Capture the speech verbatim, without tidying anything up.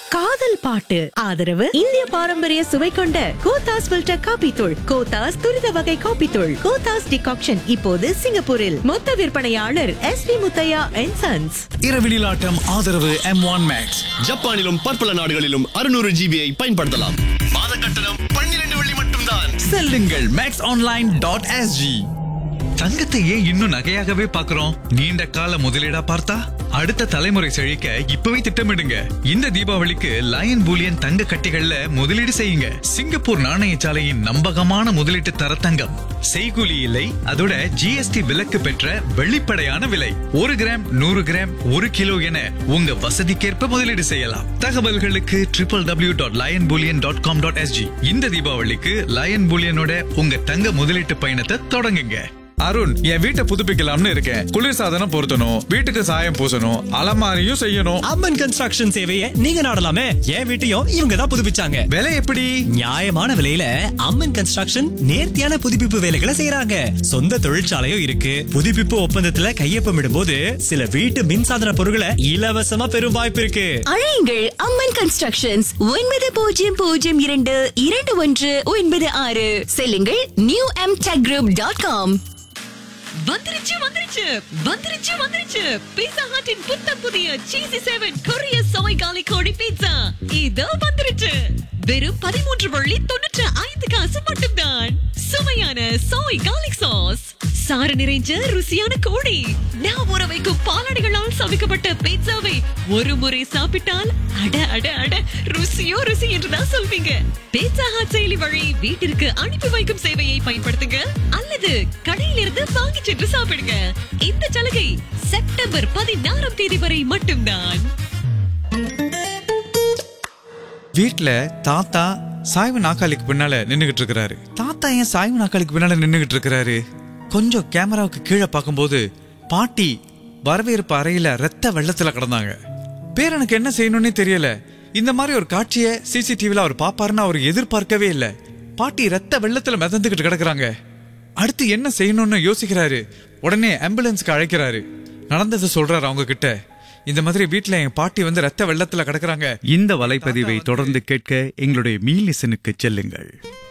காதல் பாட்டு ஆதரவு இந்திய பாரம்பரிய சுவை கொண்ட கோத்தாஸ் ஃபில்டர் காபி தூள், கோத்தாஸ் துரித வகை காபி தூள், கோத்தாஸ் டிகாக்ஷன் இப்போது சிங்கப்பூரில். மொத்த விற்பனையாளர் S we Muthiah and sons. இரவினில் ஆட்டம் ஆதரவு எம் ஒன் மேக்ஸ். ஜப்பானிலும் பற்பல நாடுகளிலும் அறுநூறு ஜிபியை பயன்படுத்தலாம். மாத கட்டணம் பன்னிரண்டு வெள்ளி மட்டும்தான். செல்லுங்கள் மேக்ஸ் ஆன்லைன் டாட் எஸ்ஜி. தங்கத்தை ஏன் இன்னும் நகையாகவே பார்க்கிறோம்? நீண்ட கால முதலீடா பார்த்தா அடுத்த தலைமுறை செழிக்க இப்பவே திட்டமிடுங்க. இந்த தீபாவளிக்கு லயன் பூலியன் தங்க கட்டிகள்ல முதலீடு செய்யுங்க. சிங்கப்பூர் நாணயசாலையின் நம்பகமான முதலீட்டு தர தங்கம். செய்கூலி இல்லை, அதோட ஜிஎஸ்டி விலக்கு பெற்ற வெளிப்படையான விலை. ஒரு கிராம், நூறு கிராம், ஒரு கிலோ என உங்க வசதிக்கேற்ப முதலீடு செய்யலாம். தகவல்களுக்கு triple W dot line Boolean dot com dot SG. இந்த தீபாவளிக்கு லயன் பூலியனோட உங்க தங்க முதலீட்டு பயணத்தை தொடங்குங்க. அருண், என் வீட்டை புதுப்பிக்கலாம்னு இருக்கேன். குளிர்சாதனம் பொருத்தணும், வீட்டுக்கு சாயம் பூசணும், அலமாரியும் செய்யணும். அம்மன் கன்ஸ்ட்ரக்ஷன் சேவையை நீங்க நாடலாமே. என் வீட்டையும் இவங்க தான் புதுப்பிச்சாங்க. விலை எப்படி? நியாயமான விலையில அம்மன் கன்ஸ்ட்ரக்ஷன் நேர்த்தியான புதுப்பிப்பு வேலைகளை செய்யறாங்க. சொந்த தொழிற்சாலையும் இருக்கு. புதுப்பிப்பு ஒப்பந்தத்துல கையொப்பமிடும் போது சில வீட்டு மின்சாதன பொருட்களை இலவசமா பெறும் வாய்ப்பு இருக்கு. அழையுங்கள் அம்மன் கன்ஸ்ட்ரக்ஷன்ஸ் ஒன்பது பூஜ்ஜியம் பூஜ்ஜியம் இரண்டு இரண்டு ஒன்று ஒன்பது ஆறு. செல்லுங்கள் new M tech group dot com. வந்துருச்சு வந்துருச்சு வந்துருச்சு வந்துருச்சு பீட்சா ஹட்டின் புத்தம் புதிய சீசி செவன் கொரிய சோய் காலி கோழி பீட்சா இதோ வந்துருச்சு. வெறும் பதிமூன்று வள்ளி தொண்ணூற்று ஐந்து காசு மட்டும்தான். சுவையான சோய் கார்லிக் சாஸ், சாறு நிறைஞ்ச ருசியான கோழி, நான் ஊற வைக்கும் பாலாடைகளால் சமைக்கப்பட்ட பீட்சாவை ஒரு முறை சாப்பிட்டால் அட அட அட ருசியோ ருசி என்றுதான் சொல்வீங்க. பீட்சா ஹட் செயலி வழி வீட்டிற்கு அனுப்பி வைக்கும் சேவையை பயன்படுத்துங்க அல்லது கடையிலிருந்து வாங்கி சென்று சாப்பிடுங்க. இந்த சலுகை செப்டம்பர் பதினாறாம் தேதி வரை மட்டும்தான். வீட்டுல தாத்தா சாய்வு நாக்காளிக்கு பின்னால நின்னுகிட்டு இருக்கிறாரு. தாத்தா ஏன் சாய்வு நாக்காளிக்கு பின்னால நின்னுகிட்டு இருக்கிறாரு? கொஞ்சம் கேமராவுக்கு கீழே பார்க்கும்போது பாட்டி வரவேற்பு அறையில ரத்த வெள்ளத்துல கிடந்தாங்க. பேரனுக்கு என்ன செய்யணும்னே தெரியல. இந்த மாதிரி ஒரு காட்சியை சிசிடிவில அவர் பாப்பாருன்னு அவர் எதிர்பார்க்கவே இல்லை. பாட்டி ரத்த வெள்ளத்துல மிதந்துகிட்டு கிடக்குறாங்க. அடுத்து என்ன செய்யணும்னு யோசிக்கிறாரு. உடனே ஆம்புலன்ஸ்க்கு அழைக்கிறாரு. நடந்ததை சொல்றாரு அவங்க கிட்ட. இந்த மாதிரி வீட்டுல என் பாட்டி வந்து ரத்த வெள்ளத்துல கிடக்குறாங்க. இந்த வலைப்பதிவை தொடர்ந்து கேட்க எங்களுடைய மீ லிசனுக்கு செல்லுங்கள்.